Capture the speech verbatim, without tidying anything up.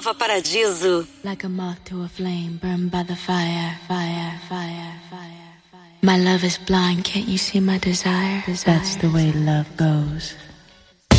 Nova Paradiso. Like a moth to a flame, burned by the fire, fire, fire, fire, fire. My love is blind, can't you see my desire? Desire. That's the way love goes.